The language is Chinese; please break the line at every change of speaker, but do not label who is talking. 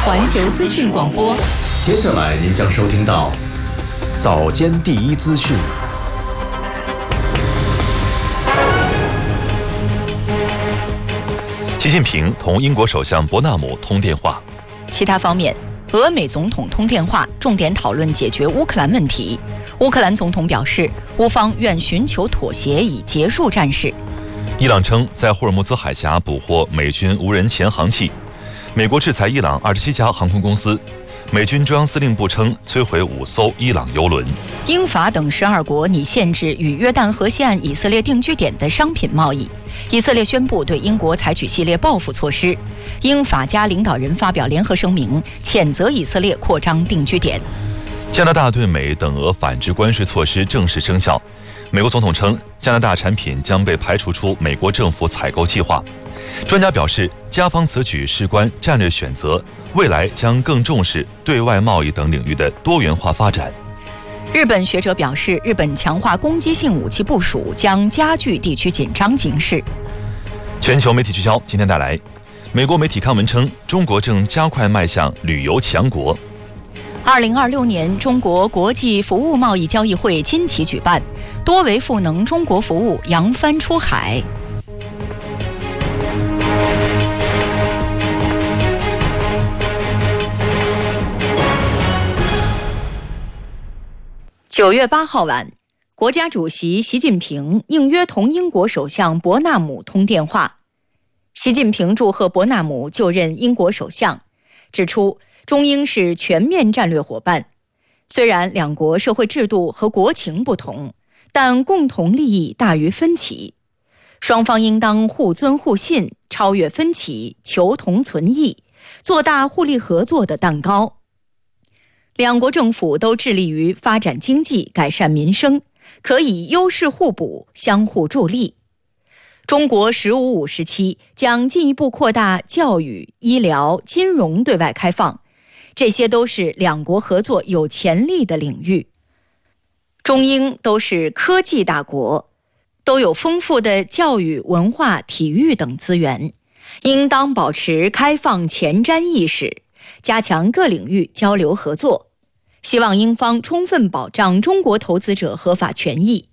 环球资讯广播。
接下来您将收听到早间第一资讯。
习近平同英国首相伯纳姆通电话。
其他方面，俄美总统通电话，重点讨论解决乌克兰问题。乌克兰总统表示，乌方愿寻求妥协以结束战事。
伊朗称在霍尔木兹海峡捕获美军无人潜航器。美国制裁伊朗27家航空公司。美军中央司令部称摧毁5艘伊朗油轮。
英法等12国拟限制与约旦河西岸以色列定居点的商品贸易。以色列宣布对英国采取系列报复措施。英法加领导人发表联合声明，谴责以色列扩张定居点。
加拿大对美等额反制关税措施正式生效。美国总统称，加拿大产品将被排除出美国政府采购计划。专家表示，加方此举事关战略选择，未来将更重视对外贸易等领域的多元化发展。
日本学者表示，日本强化攻击性武器部署将加剧地区紧张形势。
全球媒体聚焦今天带来，美国媒体刊文称，中国正加快迈向旅游强国。
2026年中国国际服务贸易交易会今期举办，多维赋能中国服务扬帆出海。9月8号晚，国家主席习近平应约同英国首相伯纳姆通电话。习近平祝贺伯纳姆就任英国首相，指出中英是全面战略伙伴。虽然两国社会制度和国情不同，但共同利益大于分歧。双方应当互尊互信，超越分歧，求同存异，做大互利合作的蛋糕。两国政府都致力于发展经济、改善民生，可以优势互补，相互助力。中国“15+5”时期将进一步扩大教育、医疗、金融对外开放，这些都是两国合作有潜力的领域。中英都是科技大国，都有丰富的教育、文化、体育等资源，应当保持开放前瞻意识，加强各领域交流合作。希望英方充分保障中国投资者合法权益，